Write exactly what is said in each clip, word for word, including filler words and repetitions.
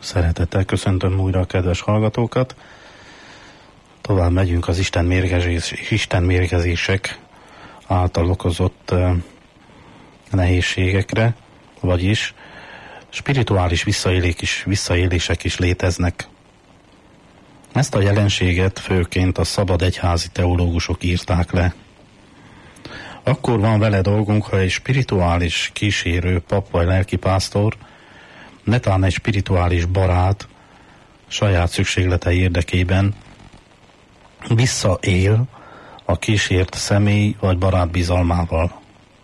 Szeretettel köszöntöm újra a kedves hallgatókat. Tovább megyünk az Isten, mérgezés, Isten mérgezések által okozott uh, nehézségekre, vagyis spirituális visszaélések is, visszaélések is léteznek. Ezt a jelenséget főként a szabad egyházi teológusok írták le. Akkor van vele dolgunk, ha egy spirituális kísérő, pap vagy lelkipásztor, netán egy spirituális barát saját szükségletei érdekében visszaél a kísért személy vagy barát bizalmával.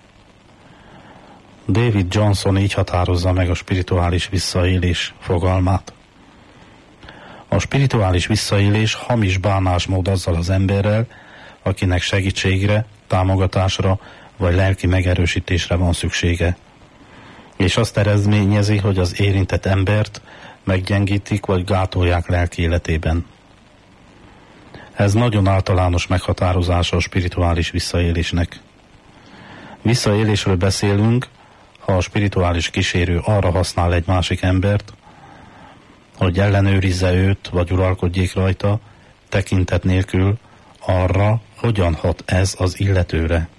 David Johnson így határozza meg a spirituális visszaélés fogalmát. A spirituális visszaélés hamis bánásmód azzal az emberrel, akinek segítségre, támogatásra vagy lelki megerősítésre van szüksége. És azt eredményezi, hogy az érintett embert meggyengítik vagy gátolják lelki életében. Ez nagyon általános meghatározása a spirituális visszaélésnek. Visszaélésről beszélünk, ha a spirituális kísérő arra használ egy másik embert, hogy ellenőrizze őt, vagy uralkodjék rajta, tekintet nélkül arra, hogyan hat ez az illetőre.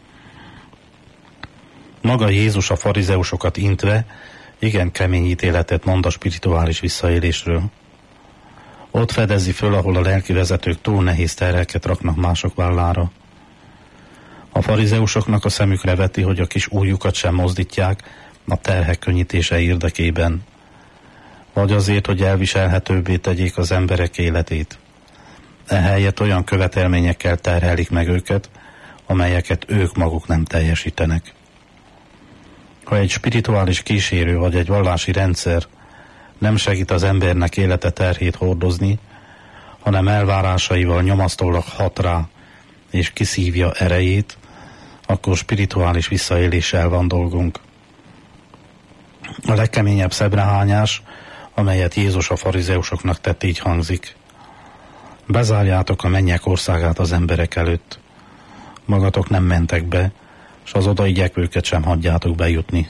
Maga Jézus a farizeusokat intve igen kemény ítéletet mond a spirituális visszaélésről. Ott fedezi föl, ahol a lelki vezetők túl nehéz terheket raknak mások vállára. A farizeusoknak a szemükre veti, hogy a kis ujjukat sem mozdítják a terhek könnyítése érdekében, vagy azért, hogy elviselhetőbbé tegyék az emberek életét. Ehelyett olyan követelményekkel terhelik meg őket, amelyeket ők maguk nem teljesítenek. Ha egy spirituális kísérő vagy egy vallási rendszer nem segít az embernek élete terhét hordozni, hanem elvárásaival nyomasztólag hat rá és kiszívja erejét, akkor spirituális visszaéléssel van dolgunk. A legkeményebb szemrehányás, amelyet Jézus a farizeusoknak tett, így hangzik: bezárjátok a mennyek országát az emberek előtt. Magatok nem mentek be, s az oda igyekvőket sem hagyjátok bejutni.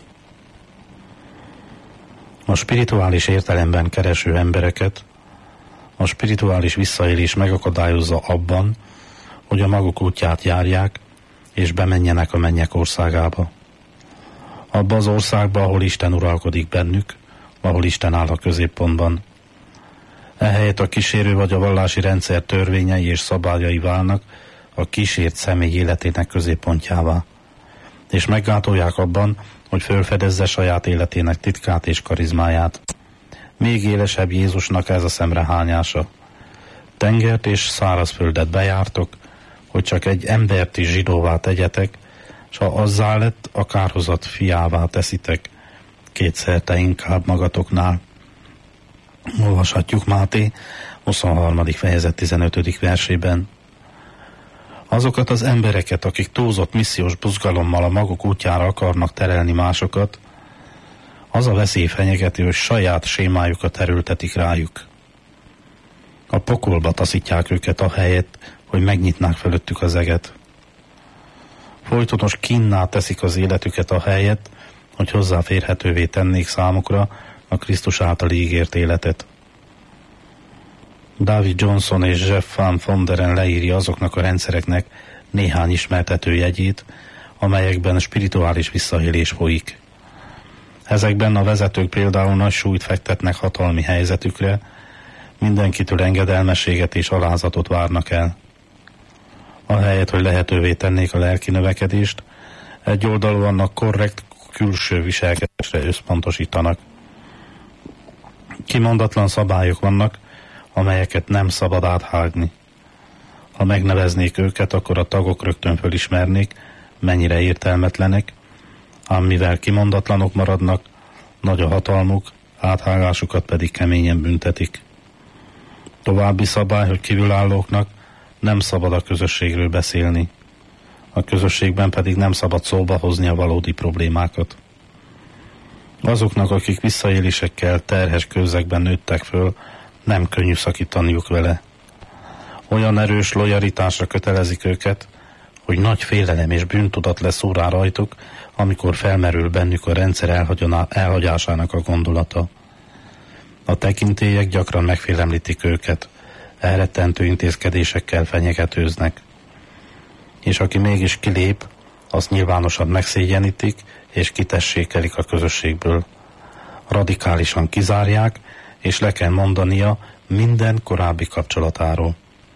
A spirituális értelemben kereső embereket a spirituális visszaélés megakadályozza abban, hogy a maguk útját járják, és bemenjenek a mennyek országába. Abba az országba, ahol Isten uralkodik bennük, ahol Isten áll a középpontban. Ehelyett a kísérő vagy a vallási rendszer törvényei és szabályai válnak a kísért személy életének középpontjává, és meggátolják abban, hogy fölfedezze saját életének titkát és karizmáját. Még élesebb Jézusnak ez a szemrehányása. Tengert és szárazföldet bejártok, hogy csak egy embert is zsidóvá tegyetek, s ha azzá lett, a kárhozat fiává teszitek, kétszerte inkább magatoknál. Olvashatjuk Máté huszonharmadik fejezet tizenötödik versében. Azokat az embereket, akik túlzott missziós buzgalommal a maguk útjára akarnak terelni másokat, az a veszély fenyegeti, hogy saját sémájukat erőltetik rájuk. A pokolba taszítják őket ahelyett, hogy megnyitnák fölöttük az eget. Folytonos kínná teszik az életüket ahelyett, hogy hozzáférhetővé tennék számukra a Krisztus által ígért életet. David Johnson és Jeff Van Vonderen leírja azoknak a rendszereknek néhány ismertető jegyét, amelyekben a spirituális visszaélés folyik. Ezekben a vezetők például nagy súlyt fektetnek hatalmi helyzetükre, mindenkitől engedelmességet és alázatot várnak el. Ahelyett, hogy lehetővé tennék a lelki növekedést, egyoldalúan a korrekt külső viselkedésre összpontosítanak. Kimondatlan szabályok vannak, amelyeket nem szabad áthágni. Ha megneveznék őket, akkor a tagok rögtön fölismernék, mennyire értelmetlenek, ám mivel kimondatlanok maradnak, nagy a hatalmuk, áthágásukat pedig keményen büntetik. További szabály, hogy kívülállóknak nem szabad a közösségről beszélni. A közösségben pedig nem szabad szóba hozni a valódi problémákat. Azoknak, akik visszaélésekkel terhes közegben nőttek föl, nem könnyű szakítaniuk vele. Olyan erős lojalitásra kötelezik őket, hogy nagy félelem és bűntudat lesz órá rajtuk, amikor felmerül bennük a rendszer elhagyásának a gondolata. A tekintélyek gyakran megfélemlítik őket, elrettentő intézkedésekkel fenyegetőznek. És aki mégis kilép, azt nyilvánosan megszégyenítik, és kitessékelik a közösségből. Radikálisan kizárják, és le kell mondania minden korábbi kapcsolatáról.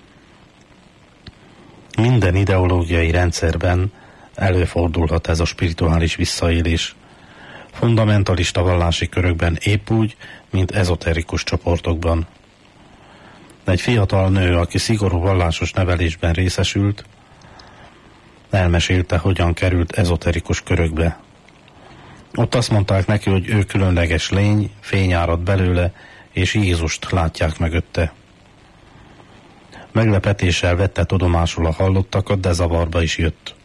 Minden ideológiai rendszerben előfordulhat ez a spirituális visszaélés. Fundamentalista vallási körökben épp úgy, mint ezoterikus csoportokban. Egy fiatal nő, aki szigorú vallásos nevelésben részesült, elmesélte, hogyan került ezoterikus körökbe. Ott azt mondták neki, hogy ő különleges lény, fény árad belőle, és Jézust látják mögötte. Meglepetéssel vette tudomásul a hallottakat, de zavarba is jött.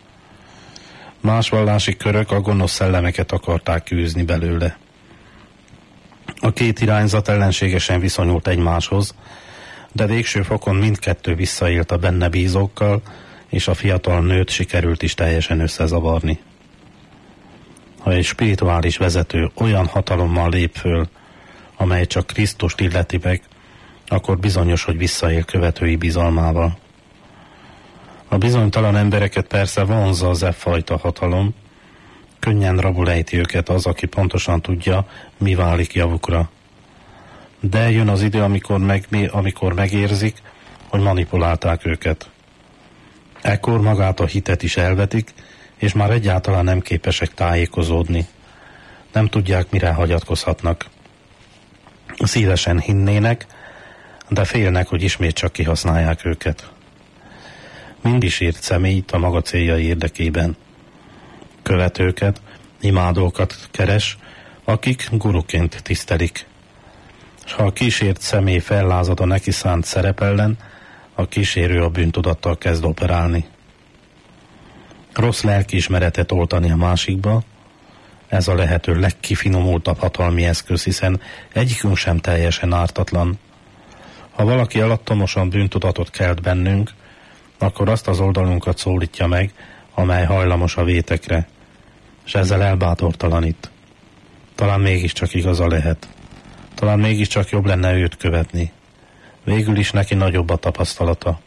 Más vallási körök a gonosz szellemeket akarták kiűzni belőle. A két irányzat ellenségesen viszonyult egymáshoz, de végső fokon mindkettő visszaélt a benne bízókkal, és a fiatal nőt sikerült is teljesen összezavarni. Ha egy spirituális vezető olyan hatalommal lép föl, amely csak Krisztust illeti meg, akkor bizonyos, hogy visszaél követői bizalmával. A bizonytalan embereket persze vonzza az e fajta hatalom, könnyen rabul ejti őket az, aki pontosan tudja, mi válik javukra. De jön az idő, amikor, meg, amikor megérzik, hogy manipulálták őket. Ekkor magát a hitet is elvetik, és már egyáltalán nem képesek tájékozódni. Nem tudják, mire hagyatkozhatnak. Szívesen hinnének, de félnek, hogy ismét csak kihasználják őket. Mind is írt személyt a maga céljai érdekében. Követőket, imádókat keres, akik guruként tisztelik. S ha a kísért személy fellázad a neki szánt szerep ellen, a kísérő a bűntudattal kezd operálni. Rossz lelkiismeretet oltani a másikba, ez a lehető legkifinomultabb hatalmi eszköz, hiszen egyikünk sem teljesen ártatlan. Ha valaki alattomosan bűntudatot kelt bennünk, akkor azt az oldalunkat szólítja meg, amely hajlamos a vétekre, és ezzel elbátortalanít. Talán mégiscsak igaza lehet. Talán mégiscsak jobb lenne őt követni. Végül is neki nagyobb a tapasztalata.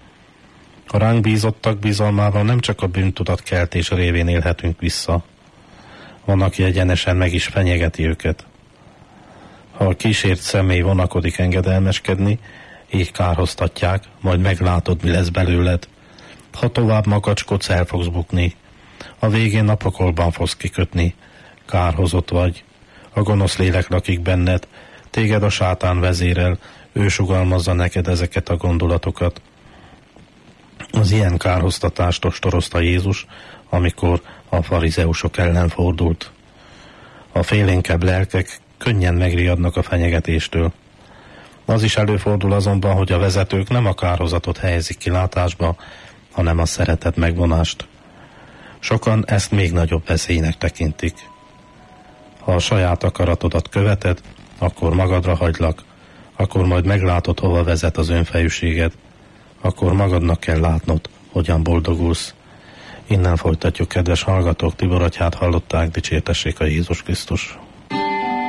A ránk bízottak bizalmával nem csak a bűntudat keltés révén élhetünk vissza. Van, aki egyenesen meg is fenyegeti őket. Ha a kísért személy vonakodik engedelmeskedni, így kárhoztatják, majd meglátod, mi lesz belőled. Ha tovább makacskodsz, el fogsz bukni. A végén a pokolban fogsz kikötni. Kárhozott vagy. A gonosz lélek lakik benned, téged a sátán vezérel, ő sugalmazza neked ezeket a gondolatokat. Az ilyen kárhoztatást ostorozta Jézus, amikor a farizeusok ellen fordult. A félénkebb lelkek könnyen megriadnak a fenyegetéstől. Az is előfordul azonban, hogy a vezetők nem a kárhozatot helyezik kilátásba, hanem a szeretet megvonást. Sokan ezt még nagyobb veszélynek tekintik. Ha a saját akaratodat követed, akkor magadra hagylak, akkor majd meglátod, hova vezet az önfejűséged, akkor magadnak kell látnod, hogyan boldogulsz. Innen folytatjuk, kedves hallgatók, Tibor Atyát hallották, dicsértessék a Jézus Krisztus.